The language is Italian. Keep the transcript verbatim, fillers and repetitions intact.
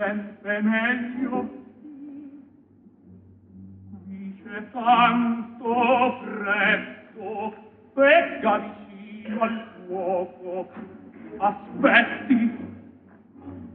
sempre meglio. Dice tanto presto, becca vicino al fuoco, aspetti